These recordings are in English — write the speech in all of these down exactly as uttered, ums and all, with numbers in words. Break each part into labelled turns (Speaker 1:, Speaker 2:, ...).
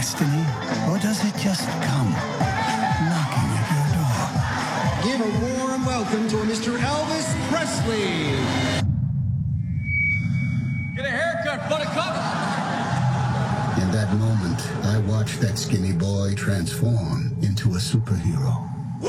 Speaker 1: destiny, or does it just come knocking at your door?
Speaker 2: Give a warm welcome to Mister Elvis Presley.
Speaker 3: Get a haircut, buttercup.
Speaker 1: In that moment, I watched that skinny boy transform into a superhero.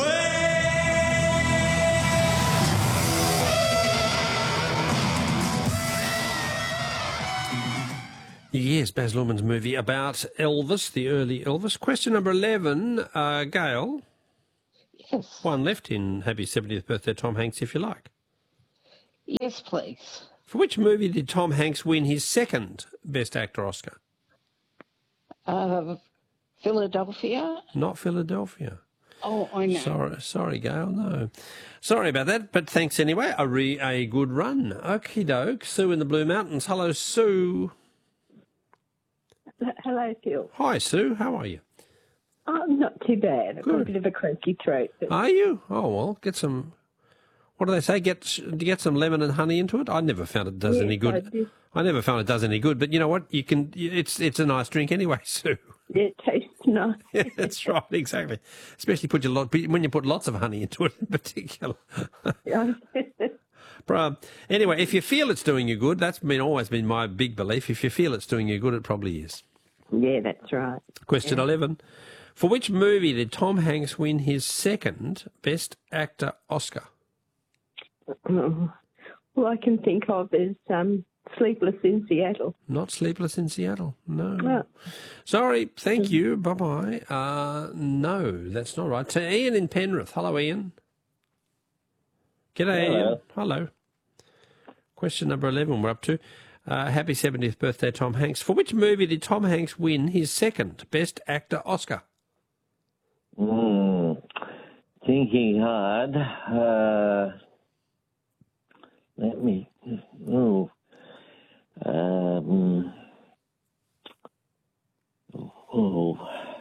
Speaker 4: Yes, Baz Luhrmann's movie about Elvis, the early Elvis. Question number eleven, uh, Gail.
Speaker 5: Yes.
Speaker 4: One left in Happy seventieth Birthday, Tom Hanks, if you like.
Speaker 5: Yes, please.
Speaker 4: For which movie did Tom Hanks win his second Best Actor Oscar?
Speaker 5: Uh, Philadelphia?
Speaker 4: Not Philadelphia.
Speaker 5: Oh, I know.
Speaker 4: Sorry, sorry, Gail, no. Sorry about that, but thanks anyway. A, re, a good run. Okie doke. Sue in the Blue Mountains. Hello, Sue.
Speaker 6: Hello, Phil.
Speaker 4: Hi, Sue. How are you?
Speaker 6: I'm not too bad. I've got a
Speaker 4: Good.
Speaker 6: bit of a croaky throat. But
Speaker 4: Are you? Oh, well, get some... What do they say? Get get some lemon and honey into it? I never found it does
Speaker 6: Yes,
Speaker 4: any
Speaker 6: I
Speaker 4: good.
Speaker 6: did.
Speaker 4: I never found it does any good, but you know what? You can. It's it's a nice drink anyway, Sue.
Speaker 6: yeah, it tastes nice.
Speaker 4: Yeah, that's right, exactly. Especially put your lot when you put lots of honey into it in particular.
Speaker 6: Yeah.
Speaker 4: Bro, anyway, if you feel it's doing you good, that's been always been my big belief. If you feel it's doing you good, it probably is.
Speaker 6: yeah, that's right.
Speaker 4: Question eleven. For which movie did Tom Hanks win his second Best Actor Oscar?
Speaker 6: Oh, all I can think of is um, Sleepless in Seattle.
Speaker 4: Not Sleepless in Seattle. No.
Speaker 6: Oh.
Speaker 4: Sorry. Thank you. Bye-bye. Uh, no, that's not right. To Ian in Penrith. Hello, Ian. G'day,
Speaker 7: Hello.
Speaker 4: Ian. Hello. Question number eleven we're up to. Uh, happy seventieth birthday, Tom Hanks. For which movie did Tom Hanks win his second Best Actor Oscar?
Speaker 7: Mm, thinking hard. Uh, let me. Oh. Um. Oh.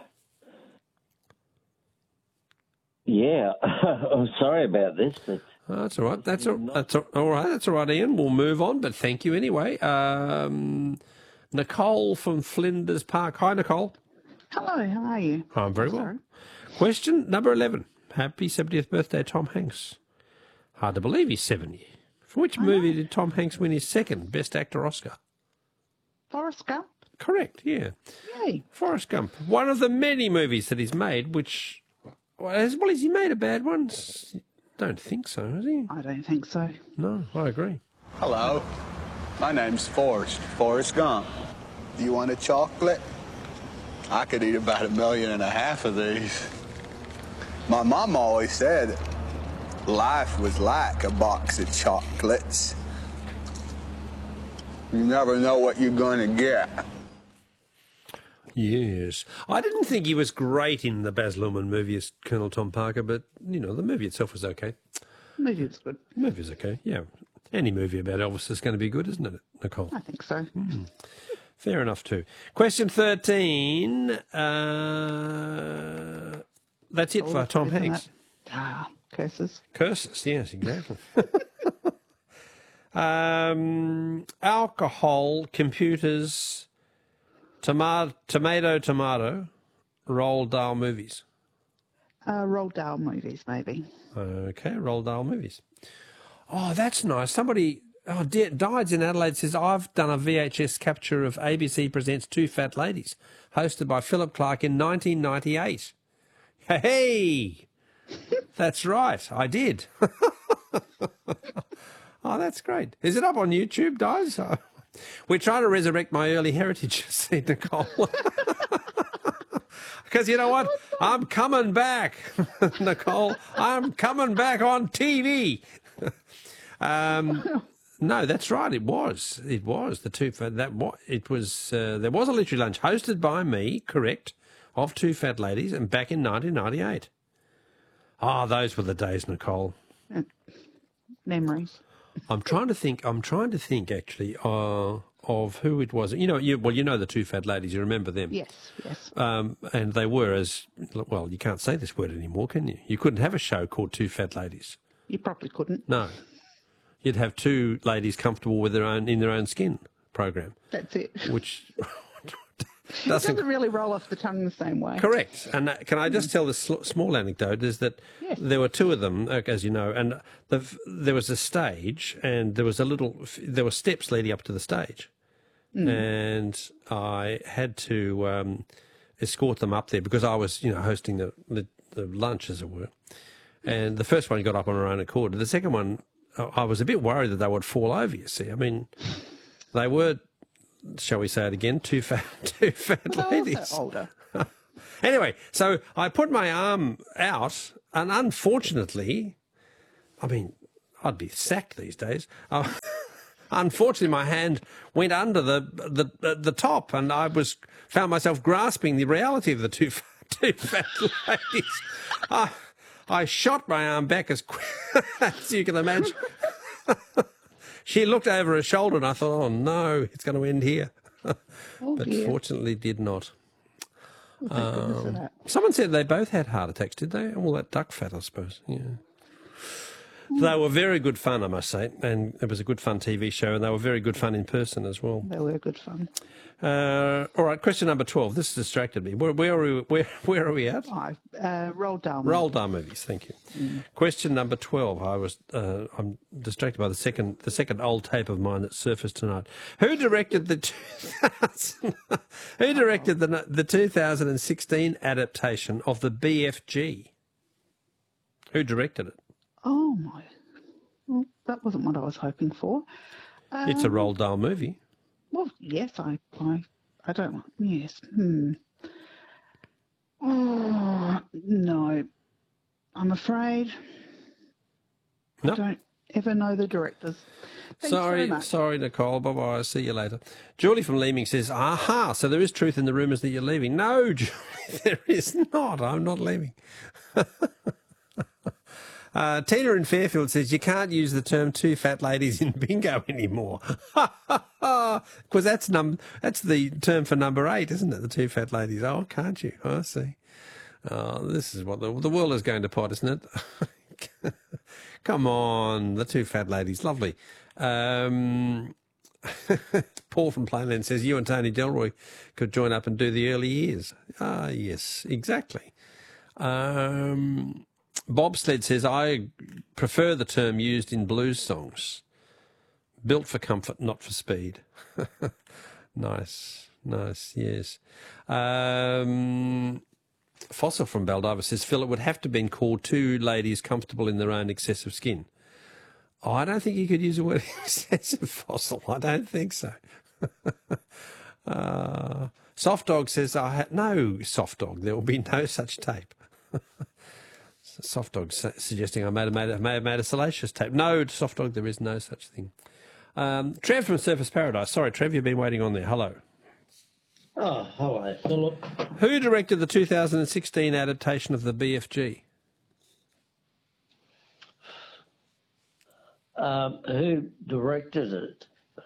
Speaker 7: Yeah. I'm sorry about this, but.
Speaker 4: Oh, that's all right. That's, a, that's a, all right. That's all right, Ian. We'll move on, but thank you anyway. Um, Nicole from Flinders Park. Hi, Nicole.
Speaker 8: Hello, how are you?
Speaker 4: I'm very well.
Speaker 8: Sorry.
Speaker 4: Question number eleven. Happy seventieth birthday, Tom Hanks. Hard to believe he's seventy. For which movie did Tom Hanks win his second Best Actor Oscar?
Speaker 8: Forrest Gump?
Speaker 4: Correct, yeah.
Speaker 8: Yay.
Speaker 4: Forrest Gump. One of the many movies that he's made, which... Well, has, well, has he made a bad one? Don't think so, has he?
Speaker 8: I don't think so.
Speaker 4: No, I agree.
Speaker 9: Hello, my name's Forrest, Forrest Gump. Do you want a chocolate? I could eat about a million and a half of these. My mom always said life was like a box of chocolates. You never know what you're going to get.
Speaker 4: Yes. I didn't think he was great in the Baz Luhrmann movie as Colonel Tom Parker, but, you know, the movie itself was okay.
Speaker 8: The movie was good.
Speaker 4: The movie was okay, yeah. Any movie about Elvis is going to be good, isn't it, Nicole?
Speaker 8: I think so.
Speaker 4: Mm. Fair enough, too. Question thirteen. Uh, that's it
Speaker 8: All
Speaker 4: for Tom
Speaker 8: isn't
Speaker 4: Hanks.
Speaker 8: it? Ah, curses.
Speaker 4: Curses, yes, exactly. um, alcohol, computers, tomato, tomato, tomato, Roald Dahl movies.
Speaker 8: Uh, Roald Dahl movies, maybe.
Speaker 4: Okay, Roald Dahl movies. Oh, that's nice. Somebody... Oh, D- Dides in Adelaide says, I've done a V H S capture of A B C Presents Two Fat Ladies, hosted by Philip Clark in nineteen ninety-eight. Hey! That's right, I did. Oh, that's great. Is it up on YouTube, Dides? Oh. We're trying to resurrect my early heritage, said Nicole. Because you know what? I'm coming back, Nicole. I'm coming back on T V. um... No, that's right. It was. It was the two fat. That what it was. Uh, there was a literary lunch hosted by me, correct, of two fat ladies, and back in nineteen ninety-eight. Ah, oh, those were the days, Nicole.
Speaker 8: Uh, memories.
Speaker 4: I'm trying to think. I'm trying to think actually uh, of who it was. You know, you well, you know the two fat ladies. You remember them?
Speaker 8: Yes, yes.
Speaker 4: Um, and they were as well. You can't say this word anymore, can you? You couldn't have a show called Two Fat Ladies.
Speaker 8: You probably couldn't.
Speaker 4: No. You'd have two ladies comfortable with their own in their own skin program.
Speaker 8: That's it.
Speaker 4: Which
Speaker 8: It doesn't really roll off the tongue the same way.
Speaker 4: Correct. And uh, can I just tell this sl- small anecdote is that
Speaker 8: Yes.
Speaker 4: there were two of them, uh, as you know, and the, there was a stage and there was a little, there were steps leading up to the stage.
Speaker 8: Mm.
Speaker 4: And I had to um, escort them up there because I was, you know, hosting the, the, the lunch, as it were. And the first one got up on her own accord. The second one, I was a bit worried that they would fall over, you see. I mean, they were, shall we say it again, two fat, two fat
Speaker 8: Well,
Speaker 4: ladies.
Speaker 8: also older.
Speaker 4: Anyway, so I put my arm out, and unfortunately, I mean, I'd be sacked these days. Uh, unfortunately, my hand went under the, the the top, and I was found myself grasping the reality of the two two fat ladies. I, I shot my arm back as quick as you can imagine. She looked over her shoulder, and I thought, "Oh no, it's going to end here."
Speaker 8: Oh,
Speaker 4: But
Speaker 8: dear.
Speaker 4: fortunately, did not.
Speaker 8: Well, thank goodness for
Speaker 4: Um,
Speaker 8: that.
Speaker 4: someone said they both had heart attacks, did they? All that duck fat, I suppose. Yeah. They were very good fun, I must say, and it was a good fun T V show, and they were very good fun in person as well.
Speaker 8: They were good fun.
Speaker 4: Uh, all right, question number twelve. This distracted me. Where, where are we? Where, where are we at?
Speaker 8: Five. Uh, Roald Dahl.
Speaker 4: Roald Dahl movies. Thank you.
Speaker 8: Mm.
Speaker 4: Question number twelve. I was uh, I'm distracted by the second the second old tape of mine that surfaced tonight. Who directed the two thousand, Who directed the the two thousand sixteen adaptation of the B F G? Who directed it?
Speaker 8: Oh, my. Well, that wasn't what I was hoping for. Um,
Speaker 4: It's a Roald Dahl movie.
Speaker 8: Well, yes, I, I, I don't. Yes. Hmm. Oh, no. I'm afraid
Speaker 4: No.
Speaker 8: I don't ever know the directors. Thanks
Speaker 4: Sorry,
Speaker 8: very much.
Speaker 4: sorry, Nicole. Bye bye. See you later. Julie from Leeming says, "Aha! So there is truth in the rumours that you're leaving." No, Julie, there is not. I'm not leaving. Uh, Tina in Fairfield says, "You can't use the term two fat ladies in bingo anymore." Because that's num that's the term for number eight, isn't it? The two fat ladies. Oh, can't you? I see. Oh, this is what the, the world is going to pot, isn't it? Come on, the two fat ladies. Lovely. Um, Paul from Plainland says, "You and Tony Delroy could join up and do the early years." Ah, yes, exactly. Um... Bobsled says, "I prefer the term used in blues songs. Built for comfort, not for speed." Nice, nice, yes. Um, Fossil from Baldiva says, "Phil, it would have to have been called two ladies comfortable in their own excessive skin." Oh, I don't think you could use the word excessive, Fossil. I don't think so. uh, Soft Dog says, "I ha- no, Soft Dog, there will be no such tape." Soft Dog su- suggesting I may have, made a, may have made a salacious tape. No, Soft Dog, there is no such thing. Um, Trev from Surface Paradise. Sorry, Trev, you've been waiting on there. Hello.
Speaker 10: Oh, hello, Philip.
Speaker 4: Who directed the two thousand sixteen adaptation of the B F G?
Speaker 10: Um, who directed it?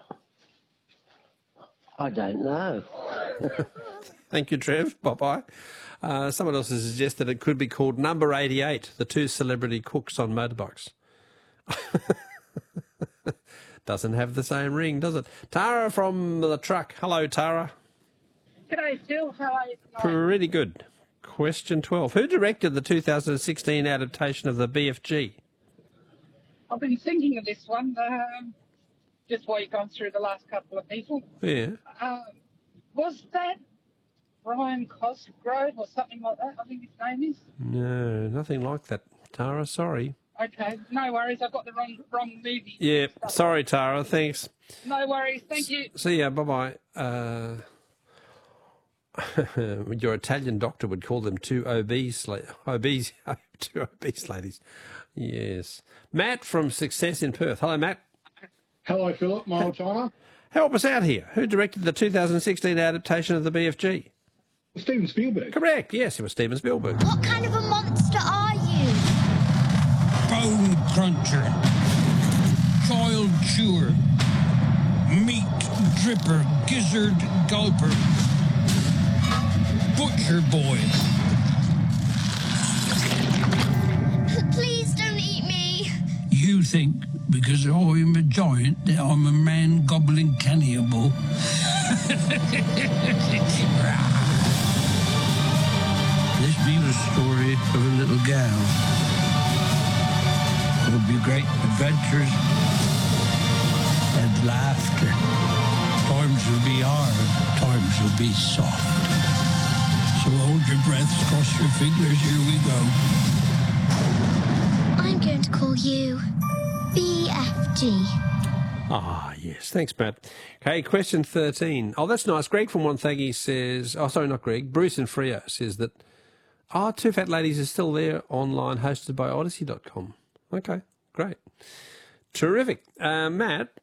Speaker 10: I don't know.
Speaker 4: Thank you, Trev. Bye-bye. Uh, someone else has suggested it could be called Number eighty-eight, the two celebrity cooks on motorbikes. Doesn't have the same ring, does it? Tara from the truck. Hello, Tara.
Speaker 11: G'day, Phil. How are you tonight?
Speaker 4: Pretty good. Question twelve. Who directed the two thousand sixteen adaptation of the B F G?
Speaker 11: I've been thinking of this one um, just while you've gone through the last couple of people.
Speaker 4: Yeah.
Speaker 11: Um, was that Brian Cosgrove or something like that, I think his name is?
Speaker 4: No, nothing like that, Tara. Sorry.
Speaker 11: Okay, no worries. I've got the wrong wrong movie.
Speaker 4: Yeah, sorry, Tara. Thanks.
Speaker 11: No worries. Thank you.
Speaker 4: See ya. Bye-bye. Uh, your Italian doctor would call them two obese, la- obese, two obese ladies. Yes. Matt from Success in Perth. Hello, Matt.
Speaker 12: Hello, Philip, my old timer.
Speaker 4: Help us out here. Who directed the two thousand sixteen adaptation of the B F G?
Speaker 12: Steven Spielberg.
Speaker 4: Correct. Yes, it was Steven Spielberg.
Speaker 13: What kind of a monster are you?
Speaker 14: Bone cruncher, child chewer, meat dripper, gizzard gulper, butcher boy.
Speaker 13: Please don't eat me.
Speaker 14: You think because I'm a giant that I'm a man gobbling cannibal? story of a little gal. There'll be great adventures and laughter. Times will be hard, times will be soft. So hold your breaths, cross your fingers, here we go.
Speaker 13: I'm going to call you B F G.
Speaker 4: Ah, yes. Thanks, Matt. Okay, question thirteen. Oh, that's nice. Greg from Wonthaggi says, oh, sorry, not Greg. Bruce and Freo says that, oh, Two Fat Ladies is still there online, hosted by odyssey dot com. Okay, great. Terrific. Uh, Matt,